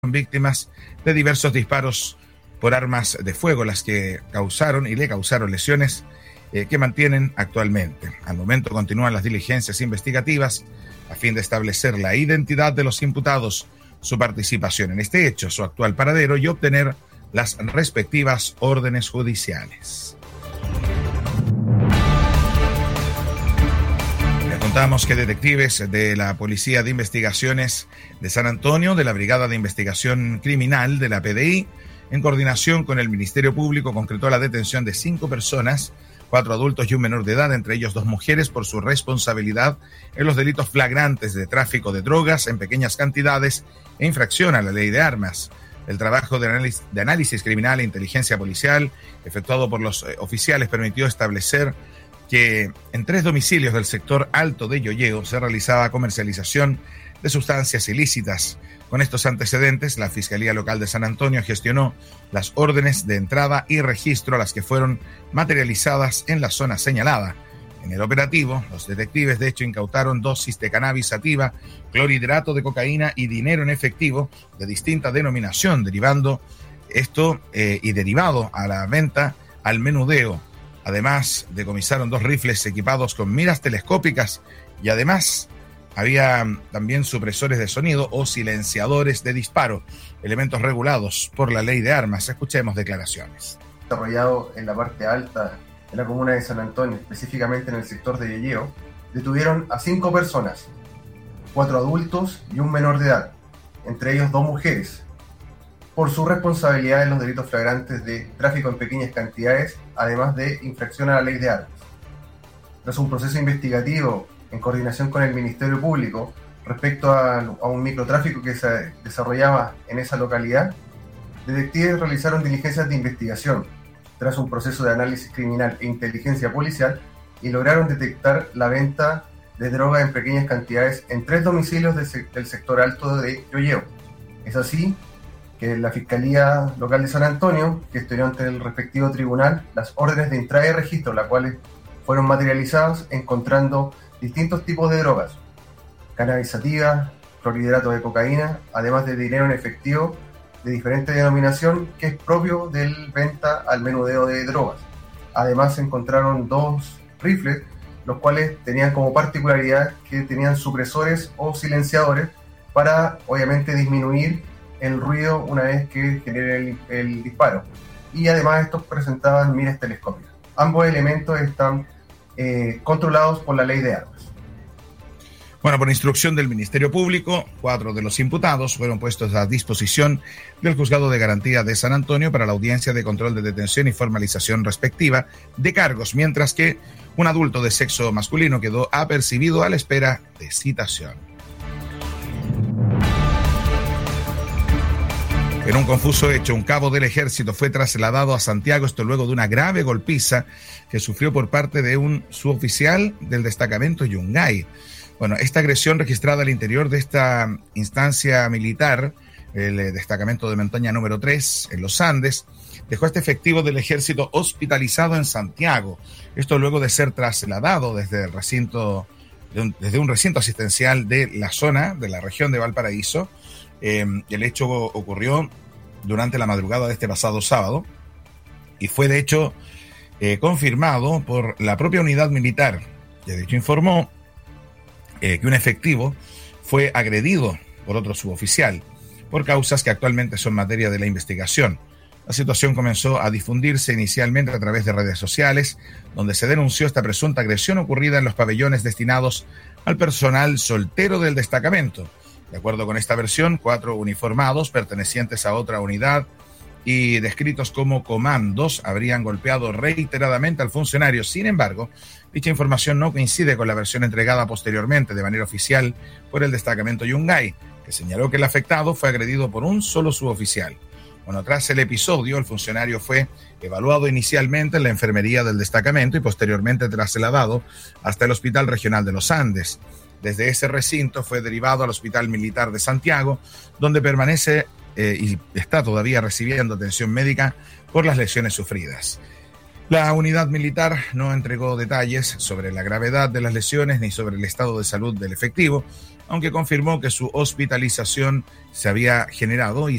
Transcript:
víctimas de diversos disparos por armas de fuego, las que causaron y le causaron lesiones que mantienen actualmente. Al momento continúan las diligencias investigativas a fin de establecer la identidad de los imputados, su participación en este hecho, su actual paradero y obtener las respectivas órdenes judiciales. Contamos que detectives de la Policía de Investigaciones de San Antonio, de la Brigada de Investigación Criminal de la PDI, en coordinación con el Ministerio Público, concretó la detención de 5 personas, 4 adultos y un menor de edad, entre ellos 2 mujeres, por su responsabilidad en los delitos flagrantes de tráfico de drogas en pequeñas cantidades e infracción a la ley de armas. El trabajo de análisis criminal e inteligencia policial efectuado por los oficiales permitió establecer que en 3 domicilios del sector Alto de Yoyeo se realizaba comercialización de sustancias ilícitas. Con estos antecedentes, la Fiscalía Local de San Antonio gestionó las órdenes de entrada y registro a las que fueron materializadas en la zona señalada. En el operativo, los detectives de hecho incautaron dosis de cannabis sativa, clorhidrato de cocaína y dinero en efectivo de distinta denominación, derivado a la venta al menudeo. Además, decomisaron 2 rifles equipados con miras telescópicas y además había también supresores de sonido o silenciadores de disparo, elementos regulados por la ley de armas. Escuchemos declaraciones. Desarrollado en la parte alta de la comuna de San Antonio, específicamente en el sector de Yoyeo, detuvieron a 5 personas, 4 adultos y un menor de edad, entre ellos 2 mujeres, por su responsabilidad en los delitos flagrantes de tráfico en pequeñas cantidades, además de infracción a la ley de armas. Tras un proceso investigativo en coordinación con el Ministerio Público respecto a un microtráfico que se desarrollaba en esa localidad, detectives realizaron diligencias de investigación tras un proceso de análisis criminal e inteligencia policial y lograron detectar la venta de droga en pequeñas cantidades en 3 domicilios del sector Alto de Yoyeo. Es así que la Fiscalía Local de San Antonio gestionó ante el respectivo tribunal las órdenes de entrada y registro, las cuales fueron materializadas encontrando distintos tipos de drogas, cannabis sativa, clorhidrato de cocaína, además de dinero en efectivo de diferente denominación que es propio del venta al menudeo de drogas. Además se encontraron 2 rifles, los cuales tenían como particularidad que tenían supresores o silenciadores para obviamente disminuir el ruido una vez que genere el disparo. Y además estos presentaban miras telescópicas. Ambos elementos están controlados por la ley de armas. Bueno, por instrucción del Ministerio Público, 4 de los imputados fueron puestos a disposición del Juzgado de Garantía de San Antonio para la audiencia de control de detención y formalización respectiva de cargos, mientras que un adulto de sexo masculino quedó apercibido a la espera de citación. En un confuso hecho, un cabo del ejército fue trasladado a Santiago, esto luego de una grave golpiza que sufrió por parte de un suboficial del destacamento Yungay. Bueno, esta agresión registrada al interior de esta instancia militar, el destacamento de montaña número 3 en los Andes, dejó a este efectivo del ejército hospitalizado en Santiago. Esto luego de ser trasladado desde un recinto asistencial de la zona, de la región de Valparaíso. El hecho ocurrió durante la madrugada de este pasado sábado y fue de hecho confirmado por la propia unidad militar, que de hecho informó que un efectivo fue agredido por otro suboficial por causas que actualmente son materia de la investigación. La situación comenzó a difundirse inicialmente a través de redes sociales, donde se denunció esta presunta agresión ocurrida en los pabellones destinados al personal soltero del destacamento. De acuerdo con esta versión, 4 uniformados pertenecientes a otra unidad y descritos como comandos habrían golpeado reiteradamente al funcionario. Sin embargo, dicha información no coincide con la versión entregada posteriormente de manera oficial por el destacamento Yungay, que señaló que el afectado fue agredido por un solo suboficial. Bueno, tras el episodio, el funcionario fue evaluado inicialmente en la enfermería del destacamento y posteriormente trasladado hasta el Hospital Regional de los Andes. Desde ese recinto fue derivado al Hospital Militar de Santiago, donde permanece y está todavía recibiendo atención médica por las lesiones sufridas. La unidad militar no entregó detalles sobre la gravedad de las lesiones ni sobre el estado de salud del efectivo, aunque confirmó que su hospitalización se había generado y